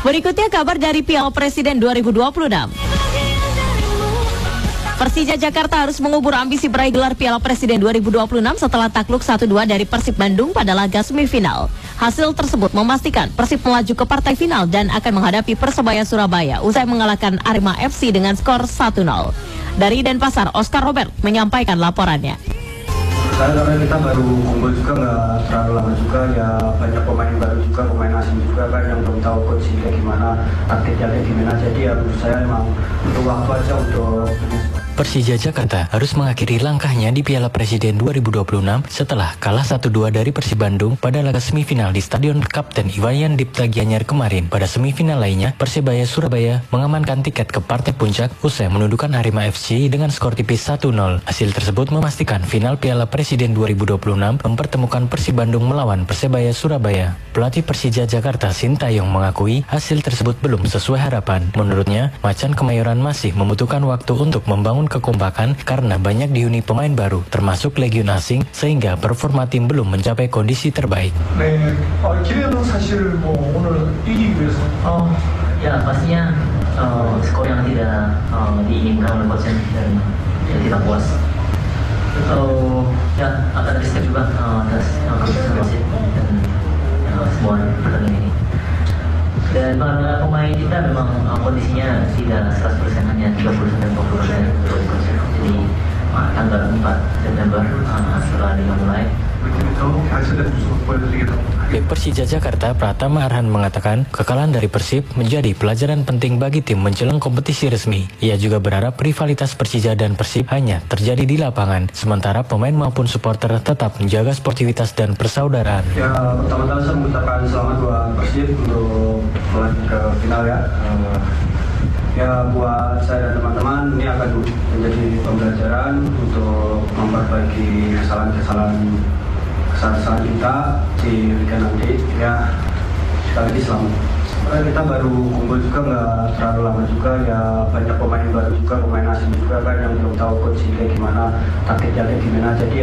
Berikutnya kabar dari Piala Presiden 2026. Persija Jakarta harus mengubur ambisi meraih gelar Piala Presiden 2026 setelah takluk 1-2 dari Persib Bandung pada laga semifinal. Hasil tersebut memastikan Persib melaju ke partai final dan akan menghadapi Persebaya Surabaya usai mengalahkan Arema FC dengan skor 1-0. Dari Denpasar, Oscar Robert menyampaikan laporannya. Karena kita baru kumpul juga, nggak terlalu lama juga, ya banyak pemain baru juga, pemain asing juga kan yang belum tahu coach kayak gimana, taktiknya kayak gimana. Jadi ya menurut saya memang butuh waktu aja untuk Persija Jakarta harus mengakhiri langkahnya di Piala Presiden 2026 setelah kalah 1-2 dari Persib Bandung pada laga semifinal di Stadion Kapten Iwayan Dipta Gianyar kemarin. Pada semifinal lainnya, Persebaya Surabaya mengamankan tiket ke partai puncak usai menundukkan Arema FC dengan skor tipis 1-0. Hasil tersebut memastikan final Piala Presiden 2026 mempertemukan Persib Bandung melawan Persebaya Surabaya. Pelatih Persija Jakarta Sintayong mengakui hasil tersebut belum sesuai harapan. Menurutnya, Macan Kemayoran masih membutuhkan waktu untuk membangun kekompakan karena banyak dihuni pemain baru, termasuk legion asing, sehingga performa tim belum mencapai kondisi terbaik. Ya pastinya skor yang tidak diinginkan oleh coach dan tidak puas. Ya akan respect juga atas keputusan wasit dan semua pertandingan ini. Dan para pemain kita memang kondisinya tidak 100%, hanya 30-40%. Jadi tanggal 4 September setelah dimulai. Bek Persija Jakarta Pratama Arhan mengatakan kekalahan dari Persib menjadi pelajaran penting bagi tim menjelang kompetisi resmi. Ia juga berharap rivalitas Persija dan Persib hanya terjadi di lapangan, sementara pemain maupun supporter tetap menjaga sportivitas dan persaudaraan. Ya pertama-tama saya mengucapkan selamat buat Persib untuk melaju ke final ya. Ya buat saya dan teman-teman ini akan menjadi pembelajaran untuk memperbaiki kesalahan kita di liga nanti. Ya sekali lagi selamat. Karena kita baru kumpul juga, nggak terlalu lama juga, ya banyak pemain baru juga, pemain asing juga kan yang belum tahu coach kayak gimana, taktiknya kayak gimana. Jadi